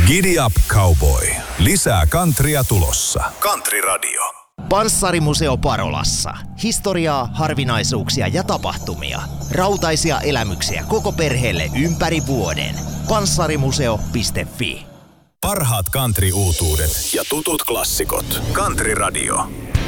Giddy up, cowboy. Lisää kantria tulossa. Country Radio. Panssarimuseo Parolassa. Historiaa, harvinaisuuksia ja tapahtumia. Rautaisia elämyksiä koko perheelle ympäri vuoden. Panssarimuseo.fi. Parhaat country-uutuudet ja tutut klassikot. Country Radio.